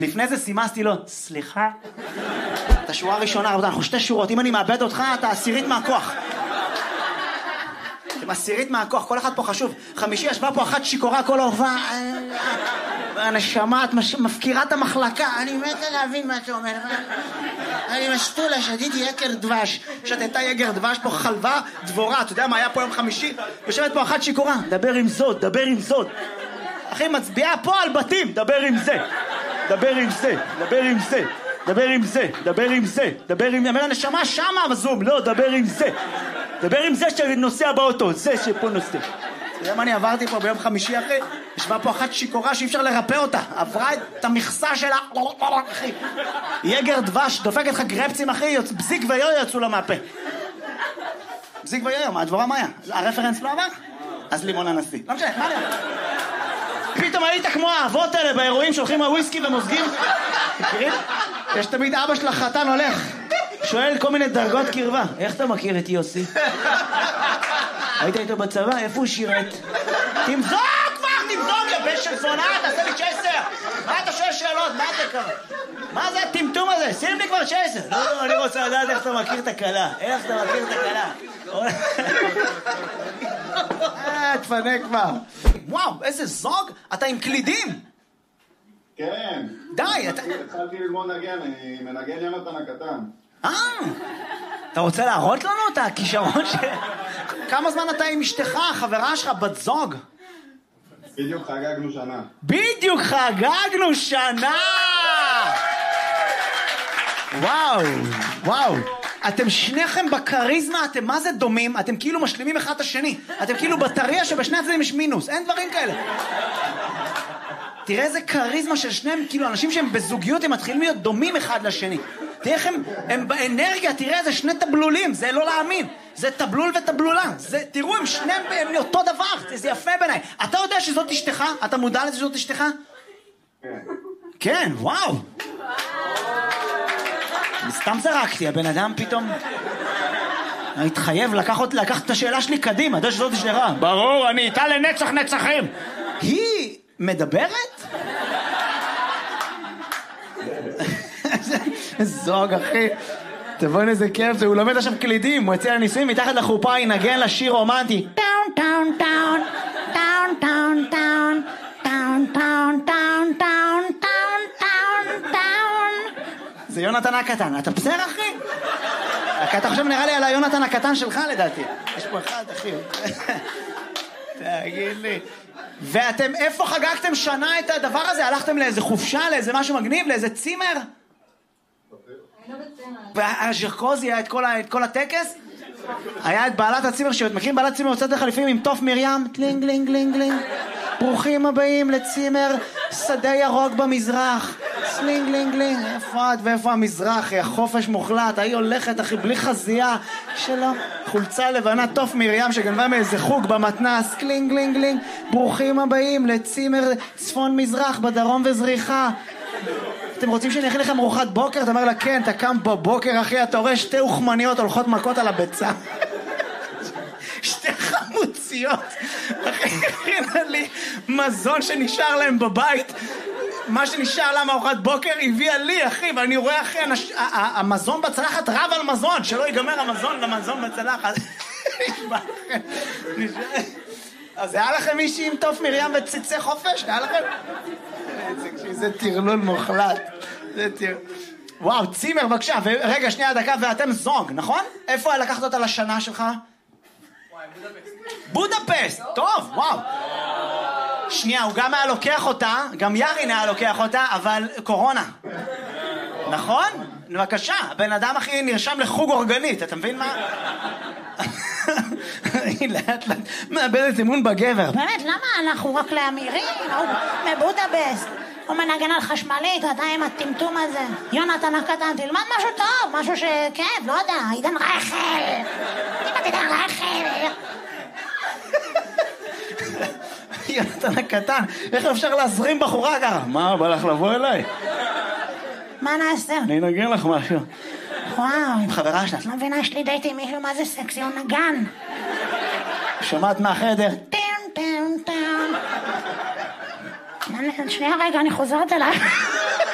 לפני זה סימסתי לו, סליחה? את השורה הראשונה, רבותיי, אנחנו 2 שורות, אם אני מאבד אותך, אתה 10 מהכוח. אתם 10 מהכוח, כל אחד פה חשוב. 5 ישבה פה אחת שיקורה כל ההופעה. הנשמה, את מפקירה את המחלקה. אני מתה להבין מה אתה אומר. אני משתולה, שתיתי יקר דבש. שתתה יקר דבש פה חלבה דבורה. אתה יודע מה היה פה יום 5? יושבת פה אחת שיקורה. דבר עם זאת, דבר עם זאת. אחי, מצביעה פה על בתים. דבר עם זה. דבר עם זה, דבר עם זה. דבר עם זה, דבר עם זה. דבר עם... אומר הנשמה שמה בזום. לא, דבר עם זה. דבר עם זה שנוסע באוטו. זה שפה נוסע. אתה יודע מה אני עברתי פה ביום 5 אחי? ישבה פה אחת שיקורה שאי אפשר לרפא אותה. עברה את המכסה שלה. אחי. יגר דבש, דופק לך גרפצים אחי, בזיק ויו יצאו לה מהפה. בזיק ויו, מה הדבורה מה היה? הרפרנס לא עבר? אז לימון הנשיא. לא משנה, מה היה? פתאום היית כמו האבות האלה באירועים שהולכים הוויסקי ומוזגים. מכירים? יש תמיד אבא של החתן הולך. שואל כל מיני דרגות קרבה. איך אתה מכיר את יוסי? היית איתו בצבא? איפה הוא שירת? תמזוג כבר! תמזוג לבן של זונה! תעשה לי 10! מה אתה שואל שאלות? מה אתה קרה? מה זה הטמטום הזה? שים לי כבר 10! לא, אני רוצה לדעת איך אתה מכיר את הקלה. איך אתה מכיר את הקלה? תפנה כבר. וואו, איזה זוג! אתה עם קלידים! כן. די! התחלתי ללמוד נגן, אני מנגן יונתן הקטן. אתה רוצה להראות לנו את הכישרון ש... כמה זמן אתה עם אשתך, חברה שלך, בת זוג? בדיוק חגגנו שנה. בדיוק חגגנו שנה! וואו, וואו. אתם שניכם בקריזמה, אתם מה זה דומים? אתם כאילו משלימים אחד את השני. אתם כאילו בטריה שבשני הצדדים יש מינוס. אין דברים כאלה. תראה איזה קריזמה של שניהם, כאילו אנשים שהם בזוגיות, הם מתחילים להיות דומים אחד לשני. תראה איך הם באנרגיה, תראה איזה 2 טבלולים, זה לא להאמין. זה טבלול וטבלולה. תראו, הם שניהם אותו דבר, זה יפה בעיניי. אתה יודע שזאת אשתך? אתה מודע לזה שזאת אשתך? כן. כן, וואו. סתם זרקתי, הבן אדם פתאום... התחייב לקחת את השאלה שלי קדימה, אתה יודע שזאת אשתך? ברור, אני איתה לנצח נצחים. היא מדברת? זוג אחי, תבוא איזה כיף, הוא לומד עכשיו קלידים, הוא יצא לניסויים, מתחת לחופה ינגן לשיר רומנטי. טאון טאון טאון, טאון טאון טאון, טאון טאון טאון טאון טאון טאון טאון. זה יונתן הקטן, אתה בסדר אחי? אתה חושב נראה לי על היונתן הקטן שלך לדעתי. יש פה אחד אחי. תגיד לי. ואתם איפה חגגתם שנה את הדבר הזה? הלכתם לאיזה חופשה, לאיזה משהו מגניב, לאיזה צימר? והז'רקוזי היה את כל הטקס? היה את בעלת הצימר, מכירים בעלת צימר יוצאת לך לפעמים עם תוף מרים, טלינג לינג לינג לינג, ברוכים הבאים לצימר שדה ירוק במזרח, סלינג לינג לינג, איפה את ואיפה המזרח, החופש מוחלט, היא הולכת אחי בלי חזייה שלו, חולצה לבנה, תוף מרים שגנבה מאיזה חוג במתנס, קלינג לינג לינג, ברוכים הבאים לצימר צפון מזרח בדרום וזריחה. אתם רוצים שאני אכין לכם ארוחת בוקר? אתה אומר לה כן, אתה קם בבוקר אחי, אתה רואה 2 אוכמניות הולכות מכות על הביצה. 2 חמוציות. אחי, הכינה לי מזון שנשאר להם בבית. מה שנשאר לה מארוחת בוקר הביאה לי אחי, ואני רואה אחי, המזון בצלחת רב על מזון, שלא ייגמר המזון למזון בצלחת. אז היה לכם מישהי עם תוף מרים וציצי חופש? היה לכם? זה טרלול מוחלט. וואו, צימר בבקשה. רגע, שנייה דקה, ואתם זוג, נכון? איפה לקחת אותה לשנה שלך? בודפסט. טוב, וואו. שנייה, הוא גם היה לוקח אותה, גם ירין היה לוקח אותה, אבל קורונה. נכון? בבקשה, בן אדם הכי נרשם לחוג אורגנית, אתה מבין מה? לאט לאט מאבדת אמון בגבר. באמת, למה אנחנו רק לאמירים? הוא מבודפסט, הוא מנגן על חשמלית, אתה עם הטמטום הזה. יונתן הקטן, תלמד משהו טוב, משהו שכיף, לא יודע, עידן רייכל. תלמד עידן רייכל. יונתן הקטן, איך אפשר להזרים בחורה ככה? מה, בא לך לבוא אליי? מה נעשה? אני אנגן לך משהו. וואו. עם חברה שלה. את לא מבינה, יש לי דייט עם מישהו, מה זה סקסי, הוא נגן. שומעת מהחדר? טאון טאון טאון. שנייה רגע, אני חוזרת אליי.